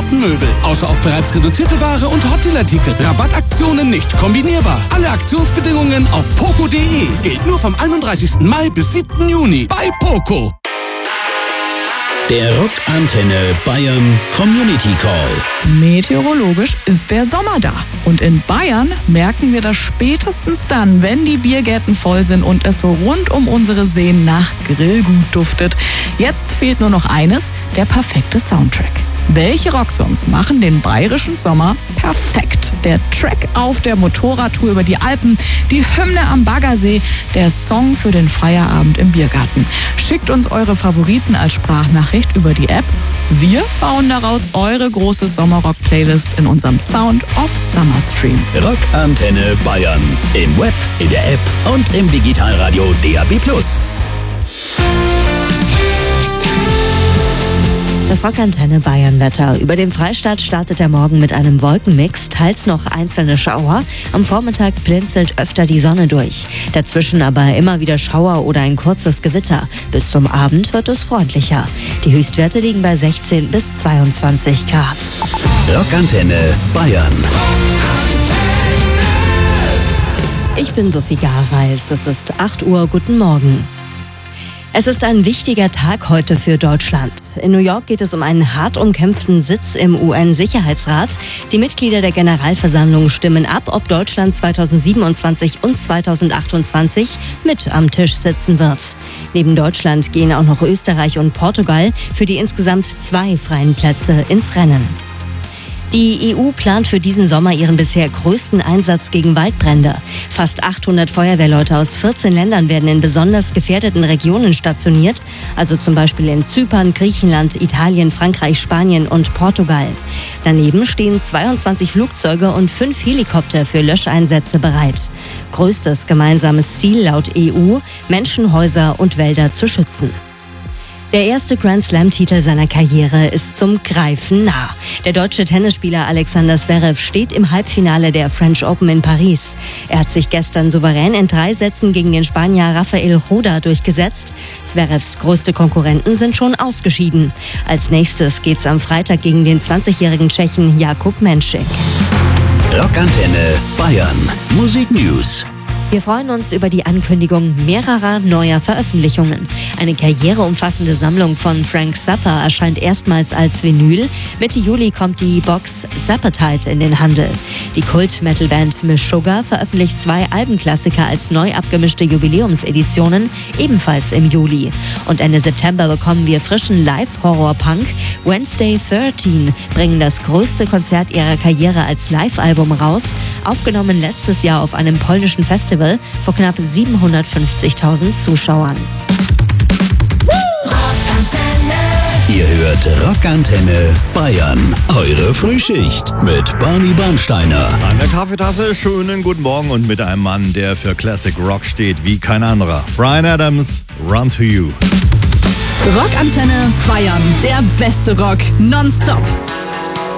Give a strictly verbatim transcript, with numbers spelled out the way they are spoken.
Gartenmöbel. Außer auf bereits reduzierte Ware und Hotdeal-Artikel. Rabattaktionen nicht kombinierbar. Alle Aktionsbedingungen auf poco punkt de. Gilt nur vom einunddreißigsten Mai bis siebten Juni bei Poco. Der Rockantenne Bayern Community Call. Meteorologisch ist der Sommer da. Und in Bayern merken wir das spätestens dann, wenn die Biergärten voll sind und es so rund um unsere Seen nach Grillgut duftet. Jetzt fehlt nur noch eines, der perfekte Soundtrack. Welche Rocksongs machen den bayerischen Sommer perfekt? Der Track auf der Motorradtour über die Alpen, die Hymne am Baggersee, der Song für den Feierabend im Biergarten. Schickt uns eure Favoriten als Sprachnachricht über die App. Wir bauen daraus eure große Sommerrock-Playlist in unserem Sound of Summer Stream. Rockantenne Bayern. Im Web, in der App und im Digitalradio D A B plus. Das Rockantenne Bayern-Wetter. Über dem Freistaat startet der Morgen mit einem Wolkenmix, teils noch einzelne Schauer. Am Vormittag blinzelt öfter die Sonne durch. Dazwischen aber immer wieder Schauer oder ein kurzes Gewitter. Bis zum Abend wird es freundlicher. Die Höchstwerte liegen bei sechzehn bis zweiundzwanzig Grad. Rockantenne Bayern. Ich bin Sophie Gareis. Es ist acht Uhr. Guten Morgen. Es ist ein wichtiger Tag heute für Deutschland. In New York geht es um einen hart umkämpften Sitz im U N-Sicherheitsrat. Die Mitglieder der Generalversammlung stimmen ab, ob Deutschland zweitausendsiebenundzwanzig und zweitausendachtundzwanzig mit am Tisch sitzen wird. Neben Deutschland gehen auch noch Österreich und Portugal für die insgesamt zwei freien Plätze ins Rennen. Die E U plant für diesen Sommer ihren bisher größten Einsatz gegen Waldbrände. Fast achthundert Feuerwehrleute aus vierzehn Ländern werden in besonders gefährdeten Regionen stationiert, also zum Beispiel in Zypern, Griechenland, Italien, Frankreich, Spanien und Portugal. Daneben stehen zweiundzwanzig Flugzeuge und fünf Helikopter für Löscheinsätze bereit. Größtes gemeinsames Ziel laut E U, Menschen, Häuser und Wälder zu schützen. Der erste Grand-Slam-Titel seiner Karriere ist zum Greifen nah. Der deutsche Tennisspieler Alexander Zverev steht im Halbfinale der French Open in Paris. Er hat sich gestern souverän in drei Sätzen gegen den Spanier Rafael Ruda durchgesetzt. Zverevs größte Konkurrenten sind schon ausgeschieden. Als nächstes geht's am Freitag gegen den zwanzigjährigen Tschechen Jakub Menšik. Rockantenne Bayern. Musik News. Wir freuen uns über die Ankündigung mehrerer neuer Veröffentlichungen. Eine karriereumfassende Sammlung von Frank Zappa erscheint erstmals als Vinyl. Mitte Juli kommt die Box Zappatite in den Handel. Die Kult-Metal-Band Meshuggah veröffentlicht zwei Albenklassiker als neu abgemischte Jubiläumseditionen, ebenfalls im Juli. Und Ende September bekommen wir frischen Live-Horror-Punk. Wednesday dreizehn bringen das größte Konzert ihrer Karriere als Live-Album raus, aufgenommen letztes Jahr auf einem polnischen Festival vor knapp siebenhundertfünfzigtausend Zuschauern. Ihr hört Rockantenne Bayern. Eure Frühschicht mit Barney Bernsteiner. An der Kaffeetasse schönen guten Morgen und mit einem Mann, der für Classic Rock steht wie kein anderer. Bryan Adams, Run to You. Rockantenne Bayern, der beste Rock nonstop.